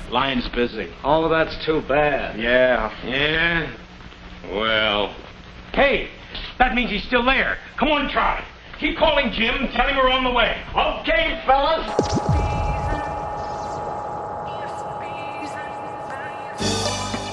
Line's busy. Oh, that's too bad. Yeah. Yeah? Well... Hey, that means he's still there. Come on, Charlie. Keep calling Jim and tell him we're on the way. Okay, fellas.